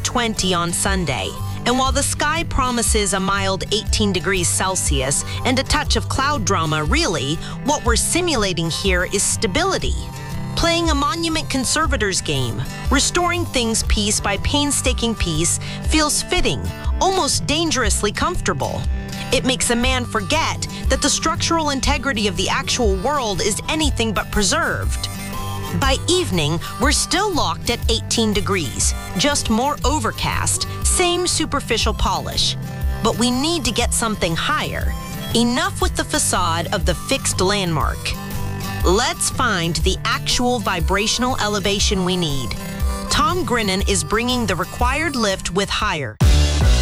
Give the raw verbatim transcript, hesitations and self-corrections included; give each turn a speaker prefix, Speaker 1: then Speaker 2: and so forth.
Speaker 1: twenty on Sunday. And while the sky promises a mild eighteen degrees Celsius and a touch of cloud drama, really, what we're simulating here is stability. Playing a monument conservator's game, restoring things piece by painstaking piece feels fitting, almost dangerously comfortable. It makes a man forget that the structural integrity of the actual world is anything but preserved. By evening, we're still locked at eighteen degrees, just more overcast, same superficial polish. But we need to get something higher. Enough with the facade of the fixed landmark. Let's find the actual vibrational elevation we need. Tom Grinnan is bringing the required lift with higher.